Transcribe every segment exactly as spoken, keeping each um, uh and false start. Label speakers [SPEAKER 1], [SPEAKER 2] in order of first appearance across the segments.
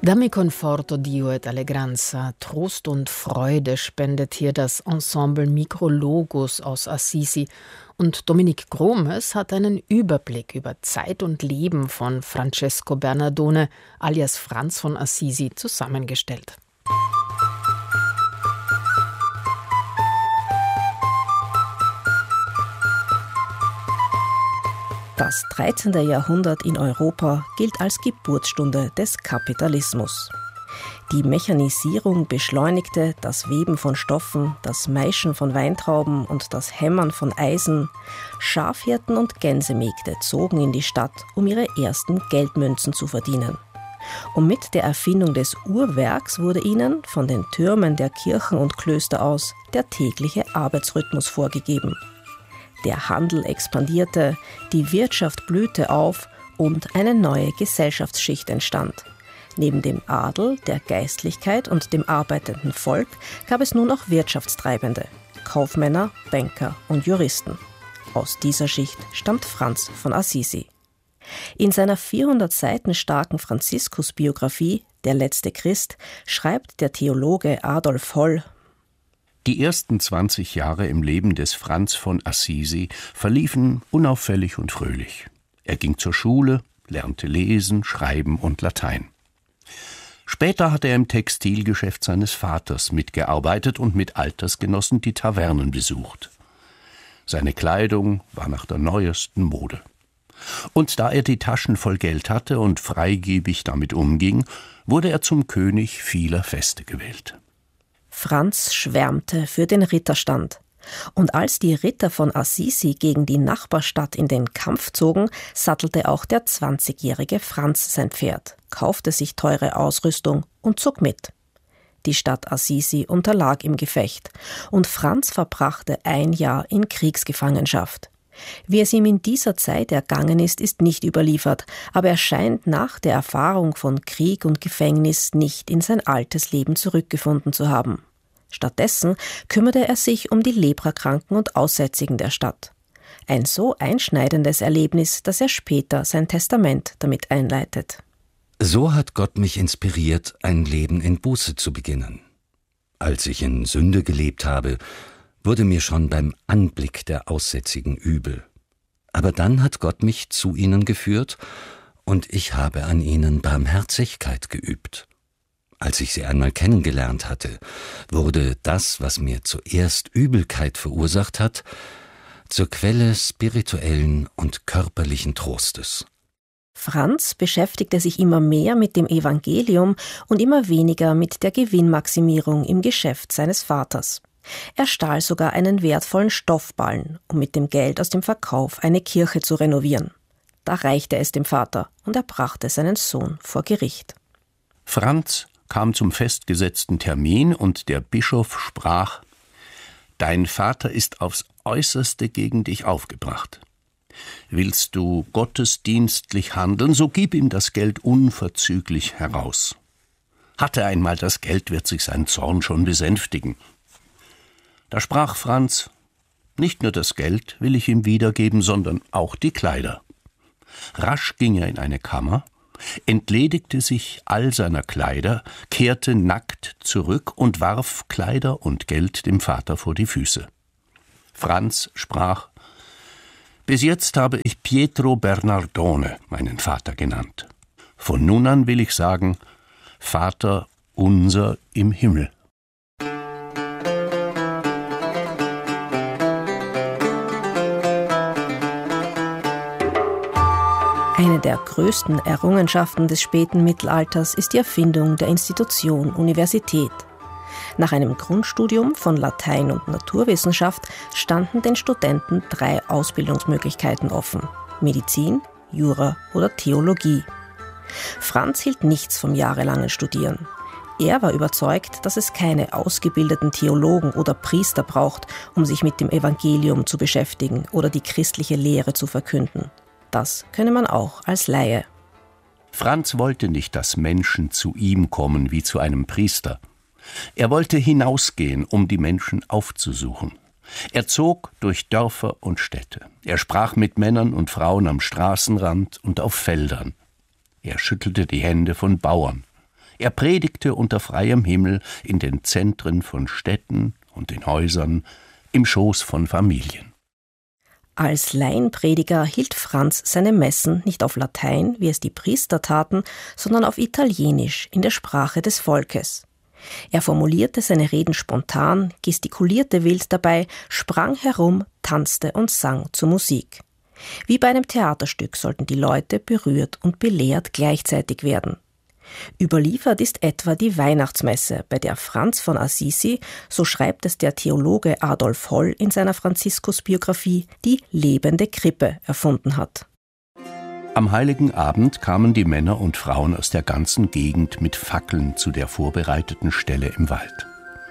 [SPEAKER 1] Dammi conforto Dio et allegranza, Trost und Freude spendet hier das Ensemble Micrologos aus Assisi. Und Dominique Gromes hat einen Überblick über Zeit und Leben von Francesco Bernardone alias Franz von Assisi zusammengestellt.
[SPEAKER 2] Das dreizehnte. Jahrhundert in Europa gilt als Geburtsstunde des Kapitalismus. Die Mechanisierung beschleunigte das Weben von Stoffen, das Maischen von Weintrauben und das Hämmern von Eisen. Schafhirten und Gänsemägde zogen in die Stadt, um ihre ersten Geldmünzen zu verdienen. Und mit der Erfindung des Uhrwerks wurde ihnen von den Türmen der Kirchen und Klöster aus der tägliche Arbeitsrhythmus vorgegeben. Der Handel expandierte, die Wirtschaft blühte auf und eine neue Gesellschaftsschicht entstand. Neben dem Adel, der Geistlichkeit und dem arbeitenden Volk gab es nun auch Wirtschaftstreibende, Kaufmänner, Banker und Juristen. Aus dieser Schicht stammt Franz von Assisi. In seiner vierhundert Seiten starken Franziskus-Biografie »Der letzte Christ« schreibt der Theologe Adolf Holl:
[SPEAKER 3] Die ersten zwanzig Jahre im Leben des Franz von Assisi verliefen unauffällig und fröhlich. Er ging zur Schule, lernte lesen, schreiben und Latein. Später hat er im Textilgeschäft seines Vaters mitgearbeitet und mit Altersgenossen die Tavernen besucht. Seine Kleidung war nach der neuesten Mode. Und da er die Taschen voll Geld hatte und freigebig damit umging, wurde er zum König vieler Feste gewählt.
[SPEAKER 2] Franz schwärmte für den Ritterstand. Und als die Ritter von Assisi gegen die Nachbarstadt in den Kampf zogen, sattelte auch der zwanzigjährige Franz sein Pferd, kaufte sich teure Ausrüstung und zog mit. Die Stadt Assisi unterlag im Gefecht und Franz verbrachte ein Jahr in Kriegsgefangenschaft. Wie es ihm in dieser Zeit ergangen ist, ist nicht überliefert, aber er scheint nach der Erfahrung von Krieg und Gefängnis nicht in sein altes Leben zurückgefunden zu haben. Stattdessen kümmerte er sich um die Leprakranken und Aussätzigen der Stadt. Ein so einschneidendes Erlebnis, dass er später sein Testament damit einleitet.
[SPEAKER 4] So hat Gott mich inspiriert, ein Leben in Buße zu beginnen. Als ich in Sünde gelebt habe, wurde mir schon beim Anblick der Aussätzigen übel. Aber dann hat Gott mich zu ihnen geführt und ich habe an ihnen Barmherzigkeit geübt. Als ich sie einmal kennengelernt hatte, wurde das, was mir zuerst Übelkeit verursacht hat, zur Quelle spirituellen und körperlichen Trostes.
[SPEAKER 2] Franz beschäftigte sich immer mehr mit dem Evangelium und immer weniger mit der Gewinnmaximierung im Geschäft seines Vaters. Er stahl sogar einen wertvollen Stoffballen, um mit dem Geld aus dem Verkauf eine Kirche zu renovieren. Da reichte es dem Vater und er brachte seinen Sohn vor Gericht.
[SPEAKER 3] Franz kam zum festgesetzten Termin und der Bischof sprach: »Dein Vater ist aufs Äußerste gegen dich aufgebracht. Willst du gottesdienstlich handeln, so gib ihm das Geld unverzüglich heraus. Hat er einmal das Geld, wird sich sein Zorn schon besänftigen.« Da sprach Franz: »Nicht nur das Geld will ich ihm wiedergeben, sondern auch die Kleider.« Rasch ging er in eine Kammer, entledigte sich all seiner Kleider, kehrte nackt zurück und warf Kleider und Geld dem Vater vor die Füße. Franz sprach: »Bis jetzt habe ich Pietro Bernardone meinen Vater genannt. Von nun an will ich sagen: Vater unser im Himmel.«
[SPEAKER 2] Eine der größten Errungenschaften des späten Mittelalters ist die Erfindung der Institution Universität. Nach einem Grundstudium von Latein und Naturwissenschaft standen den Studenten drei Ausbildungsmöglichkeiten offen: Medizin, Jura oder Theologie. Franz hielt nichts vom jahrelangen Studieren. Er war überzeugt, dass es keine ausgebildeten Theologen oder Priester braucht, um sich mit dem Evangelium zu beschäftigen oder die christliche Lehre zu verkünden. Das könne man auch als Laie.
[SPEAKER 3] Franz wollte nicht, dass Menschen zu ihm kommen wie zu einem Priester. Er wollte hinausgehen, um die Menschen aufzusuchen. Er zog durch Dörfer und Städte. Er sprach mit Männern und Frauen am Straßenrand und auf Feldern. Er schüttelte die Hände von Bauern. Er predigte unter freiem Himmel in den Zentren von Städten und den Häusern, im Schoß von Familien.
[SPEAKER 2] Als Laienprediger hielt Franz seine Messen nicht auf Latein, wie es die Priester taten, sondern auf Italienisch, in der Sprache des Volkes. Er formulierte seine Reden spontan, gestikulierte wild dabei, sprang herum, tanzte und sang zur Musik. Wie bei einem Theaterstück sollten die Leute berührt und belehrt gleichzeitig werden. Überliefert ist etwa die Weihnachtsmesse, bei der Franz von Assisi, so schreibt es der Theologe Adolf Holl in seiner Franziskusbiografie, die lebende Krippe erfunden hat.
[SPEAKER 3] Am Heiligen Abend kamen die Männer und Frauen aus der ganzen Gegend mit Fackeln zu der vorbereiteten Stelle im Wald.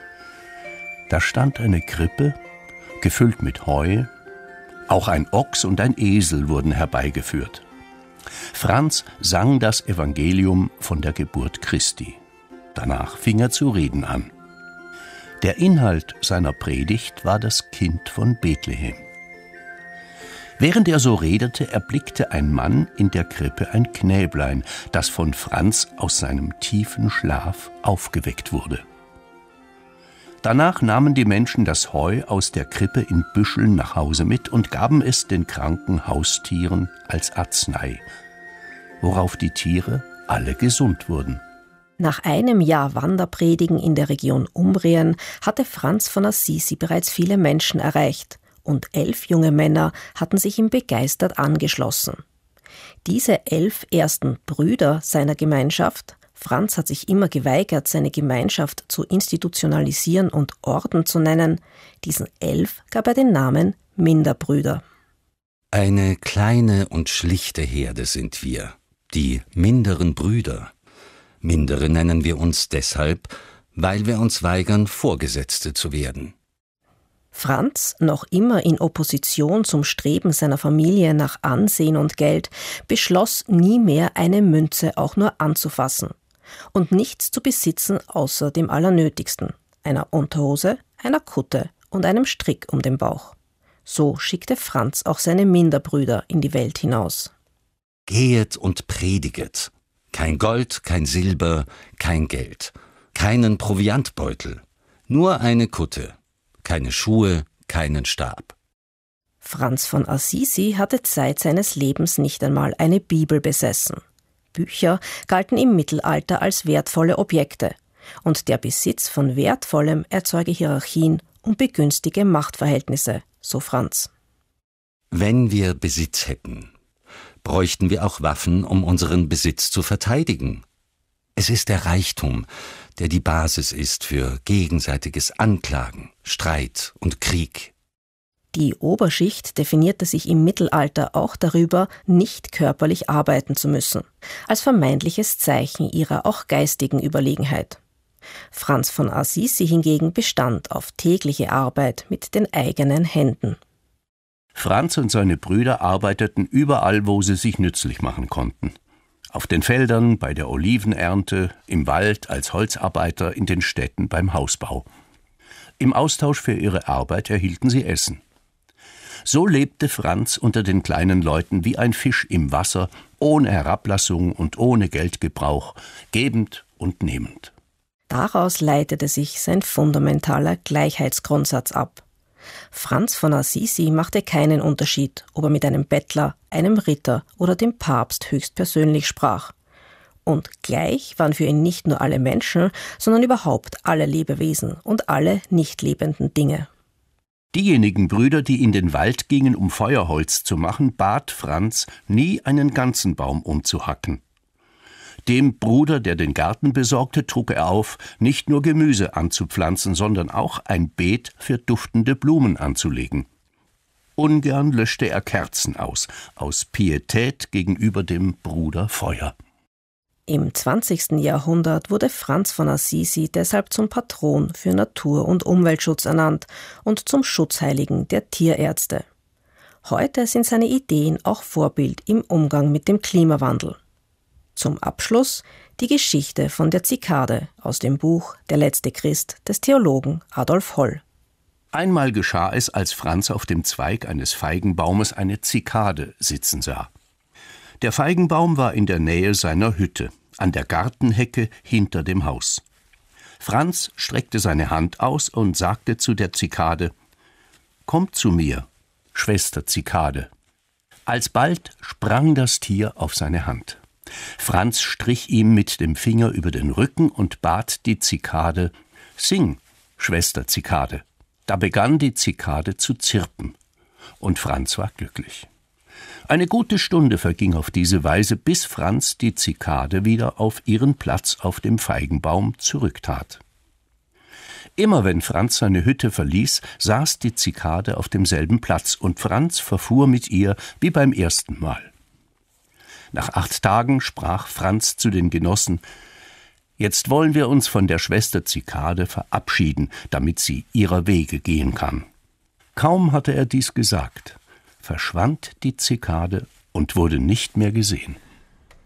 [SPEAKER 3] Da stand eine Krippe, gefüllt mit Heu, auch ein Ochs und ein Esel wurden herbeigeführt. Franz sang das Evangelium von der Geburt Christi. Danach fing er zu reden an. Der Inhalt seiner Predigt war das Kind von Bethlehem. Während er so redete, erblickte ein Mann in der Krippe ein Knäblein, das von Franz aus seinem tiefen Schlaf aufgeweckt wurde. Danach nahmen die Menschen das Heu aus der Krippe in Büscheln nach Hause mit und gaben es den kranken Haustieren als Arznei, worauf die Tiere alle gesund wurden.
[SPEAKER 2] Nach einem Jahr Wanderpredigen in der Region Umbrien hatte Franz von Assisi bereits viele Menschen erreicht und elf junge Männer hatten sich ihm begeistert angeschlossen. Diese elf ersten Brüder seiner Gemeinschaft, Franz hat sich immer geweigert, seine Gemeinschaft zu institutionalisieren und Orden zu nennen, diesen elf gab er den Namen Minderbrüder.
[SPEAKER 4] Eine kleine und schlichte Herde sind wir, die minderen Brüder. Mindere nennen wir uns deshalb, weil wir uns weigern, Vorgesetzte zu werden.
[SPEAKER 2] Franz, noch immer in Opposition zum Streben seiner Familie nach Ansehen und Geld, beschloss, nie mehr eine Münze auch nur anzufassen und nichts zu besitzen außer dem Allernötigsten, einer Unterhose, einer Kutte und einem Strick um den Bauch. So schickte Franz auch seine Minderbrüder in die Welt hinaus.
[SPEAKER 4] Gehet und prediget. Kein Gold, kein Silber, kein Geld. Keinen Proviantbeutel. Nur eine Kutte. Keine Schuhe, keinen Stab.
[SPEAKER 2] Franz von Assisi hatte Zeit seines Lebens nicht einmal eine Bibel besessen. Bücher galten im Mittelalter als wertvolle Objekte. Und der Besitz von Wertvollem erzeuge Hierarchien und begünstige Machtverhältnisse, so Franz.
[SPEAKER 4] Wenn wir Besitz hätten, bräuchten wir auch Waffen, um unseren Besitz zu verteidigen. Es ist der Reichtum, der die Basis ist für gegenseitiges Anklagen, Streit und Krieg.
[SPEAKER 2] Die Oberschicht definierte sich im Mittelalter auch darüber, nicht körperlich arbeiten zu müssen, als vermeintliches Zeichen ihrer auch geistigen Überlegenheit. Franz von Assisi hingegen bestand auf tägliche Arbeit mit den eigenen Händen.
[SPEAKER 3] Franz und seine Brüder arbeiteten überall, wo sie sich nützlich machen konnten. Auf den Feldern, bei der Olivenernte, im Wald, als Holzarbeiter, in den Städten, beim Hausbau. Im Austausch für ihre Arbeit erhielten sie Essen. So lebte Franz unter den kleinen Leuten wie ein Fisch im Wasser, ohne Herablassung und ohne Geldgebrauch, gebend und nehmend.
[SPEAKER 2] Daraus leitete sich sein fundamentaler Gleichheitsgrundsatz ab. Franz von Assisi machte keinen Unterschied, ob er mit einem Bettler, einem Ritter oder dem Papst höchstpersönlich sprach. Und gleich waren für ihn nicht nur alle Menschen, sondern überhaupt alle Lebewesen und alle nicht lebenden Dinge.
[SPEAKER 3] Diejenigen Brüder, die in den Wald gingen, um Feuerholz zu machen, bat Franz, nie einen ganzen Baum umzuhacken. Dem Bruder, der den Garten besorgte, trug er auf, nicht nur Gemüse anzupflanzen, sondern auch ein Beet für duftende Blumen anzulegen. Ungern löschte er Kerzen aus, aus Pietät gegenüber dem Bruder Feuer.
[SPEAKER 2] Im zwanzigsten Jahrhundert wurde Franz von Assisi deshalb zum Patron für Natur- und Umweltschutz ernannt und zum Schutzheiligen der Tierärzte. Heute sind seine Ideen auch Vorbild im Umgang mit dem Klimawandel. Zum Abschluss die Geschichte von der Zikade aus dem Buch Der letzte Christ des Theologen Adolf Holl.
[SPEAKER 3] Einmal geschah es, als Franz auf dem Zweig eines Feigenbaumes eine Zikade sitzen sah. Der Feigenbaum war in der Nähe seiner Hütte. an der Gartenhecke hinter dem Haus. Franz streckte seine Hand aus und sagte zu der Zikade: »Komm zu mir, Schwester Zikade.« Alsbald sprang das Tier auf seine Hand. Franz strich ihm mit dem Finger über den Rücken und bat die Zikade: »Sing, Schwester Zikade.« Da begann die Zikade zu zirpen, und Franz war glücklich. Eine gute Stunde verging auf diese Weise, bis Franz die Zikade wieder auf ihren Platz auf dem Feigenbaum zurücktat. Immer wenn Franz seine Hütte verließ, saß die Zikade auf demselben Platz, und Franz verfuhr mit ihr wie beim ersten Mal. Nach acht Tagen sprach Franz zu den Genossen: »Jetzt wollen wir uns von der Schwester Zikade verabschieden, damit sie ihrer Wege gehen kann.« Kaum hatte er dies gesagt, verschwand die Zikade und wurde nicht mehr gesehen.